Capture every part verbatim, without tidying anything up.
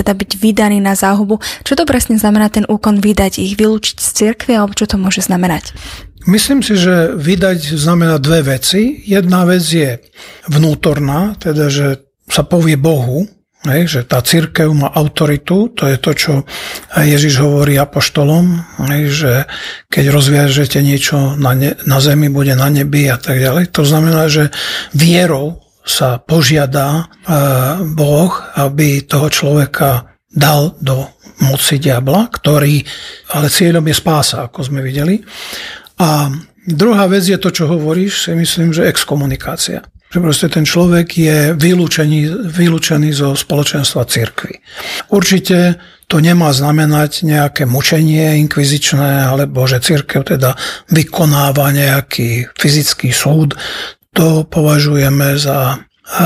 teda byť vydaní na záhubu. Čo to presne znamená ten úkon vydať ich, vylúčiť z cirkvi, alebo čo to môže znamenať? Myslím si, že vydať znamená dve veci. Jedna vec je vnútorná, teda že sa povie Bohu, hej, že tá cirkev má autoritu, to je to, čo Ježiš hovorí apoštolom, hej, že keď rozviažete niečo na, ne, na zemi, bude na nebi a tak ďalej. To znamená, že vierou sa požiadá e, Boh, aby toho človeka dal do moci diabla, ktorý, ale cieľom je spása, ako sme videli. A druhá vec je to, čo hovoríš, si myslím, že exkomunikácia. Že proste ten človek je vylúčený, vylúčený zo spoločenstva cirkvi. Určite to nemá znamenať nejaké mučenie inkvizičné, alebo že cirkev teda vykonáva nejaký fyzický súd. To považujeme za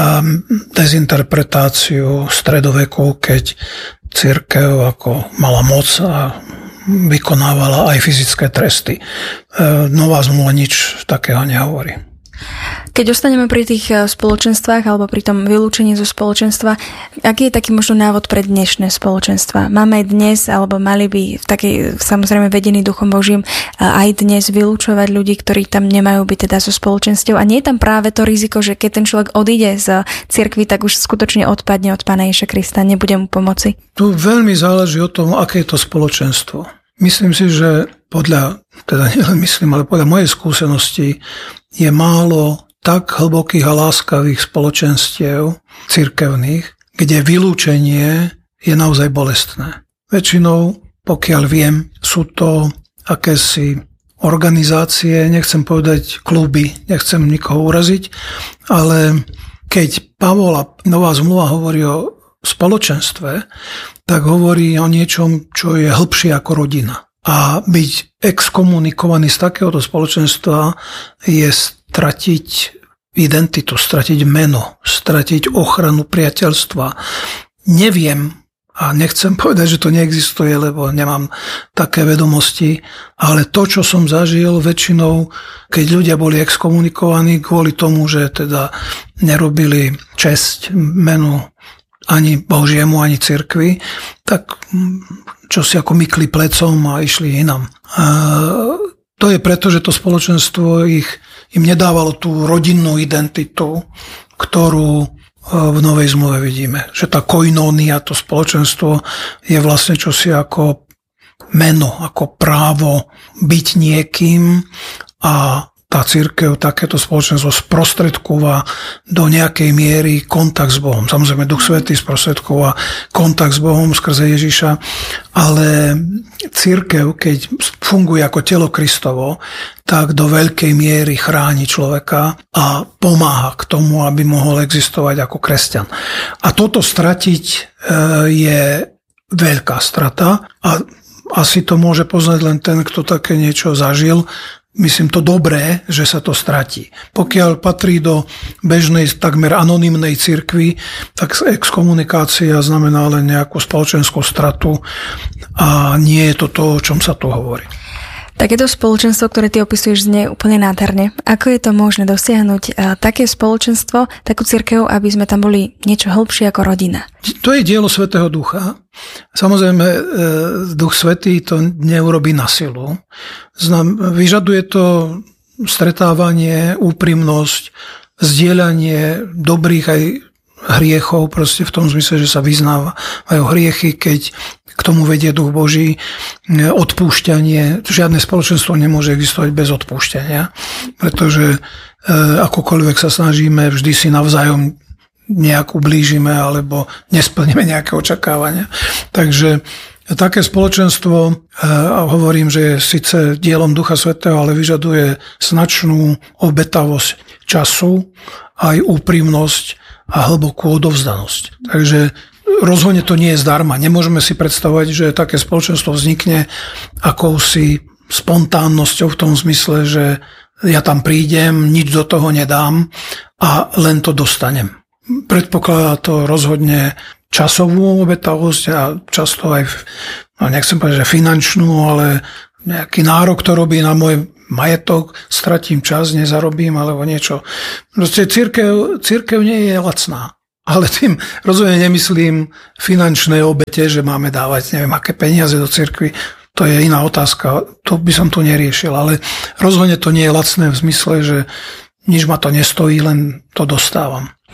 dezinterpretáciu stredoveku, keď cirkev ako mala moc a vykonávala aj fyzické tresty. Nová zmluva nič takého nehovorí. Keď ostaneme pri tých spoločenstvách alebo pri tom vylúčení zo spoločenstva, aký je taký možno návod pre dnešné spoločenstva? Máme dnes, alebo mali by v takej, samozrejme vedení Duchom Božím, aj dnes vylúčovať ľudí, ktorí tam nemajú byť teda so spoločenstvom? A nie je tam práve to riziko, že keď ten človek odíde z cirkvi, tak už skutočne odpadne od Pána Ježiša Krista, nebude mu pomoci? Tu veľmi záleží od toho, aké je to spoločenstvo. Myslím si, že podľa, teda nielen myslím, ale podľa mojej skúsenosti je málo tak hlbokých a láskavých spoločenstiev cirkevných, kde vylúčenie je naozaj bolestné. Väčšinou, pokiaľ viem, sú to akési organizácie, nechcem povedať kluby, nechcem nikoho uraziť, ale keď Pavol, Nová zmluva hovorí o spoločenstve, tak hovorí o niečom, čo je hlbšie ako rodina. A byť exkomunikovaný z takéhoto spoločenstva je stratiť identitu, stratiť meno, stratiť ochranu priateľstva. Neviem a nechcem povedať, že to neexistuje, lebo nemám také vedomosti, ale to, čo som zažil väčšinou, keď ľudia boli exkomunikovaní kvôli tomu, že teda nerobili česť menu ani Božiemu, ani cirkvi, tak čo si ako mykli plecom a išli inam. A to je preto, že to spoločenstvo ich, im nedávalo tú rodinnú identitu, ktorú v Novej zmluve vidíme. Že tá koinónia, to spoločenstvo je vlastne čosi ako meno, ako právo byť niekým a tá cirkev, takéto spoločenstvo sprostredkúva do nejakej miery kontakt s Bohom. Samozrejme, Duch Svätý sprostredkúva kontakt s Bohom skrze Ježiša, ale cirkev, keď funguje ako telo Kristovo, tak do veľkej miery chráni človeka a pomáha k tomu, aby mohol existovať ako kresťan. A toto stratiť je veľká strata a asi to môže poznať len ten, kto také niečo zažil. Myslím to dobré, že sa to stratí. Pokiaľ patrí do bežnej, takmer anonymnej cirkvi, tak exkomunikácia znamená len nejakú spoločenskú stratu a nie je to to, o čom sa tu hovorí. Takéto spoločenstvo, ktoré ty opisuješ, znie úplne nádherne. Ako je to možné dosiahnuť také spoločenstvo, takú cirkev, aby sme tam boli niečo hlbšie ako rodina? To je dielo Svätého Ducha. Samozrejme, Duch Svätý to neurobí na silu. Vyžaduje to stretávanie, úprimnosť, zdieľanie dobrých aj hriechov, proste v tom zmysle, že sa vyznávajú hriechy, keď k tomu vedie Duch Boží, odpúšťanie. Žiadne spoločenstvo nemôže existovať bez odpúšťania, pretože akokoľvek sa snažíme, vždy si navzájom nejak ublížime alebo nesplníme nejaké očakávania. Takže také spoločenstvo, a hovorím, že je síce dielom Ducha Svätého, ale vyžaduje značnú obetavosť času, aj úprimnosť a hlbokú odovzdanosť. Takže rozhodne to nie je zdarma. Nemôžeme si predstavovať, že také spoločenstvo vznikne akousi spontánnosťou v tom zmysle, že ja tam prídem, nič do toho nedám a len to dostanem. Predpokladá to rozhodne časovú obetavosť a často aj, no nechcem povedať, že finančnú, ale nejaký nárok to robí na môj majetok, stratím čas, nezarobím alebo niečo. Proste cirkev, cirkev nie je lacná. Ale tým rozhodne nemyslím finančné obete, že máme dávať neviem aké peniaze do cirkvi. To je iná otázka, to by som tu neriešil. Ale rozhodne to nie je lacné v zmysle, že nič ma to nestojí, len to dostávam.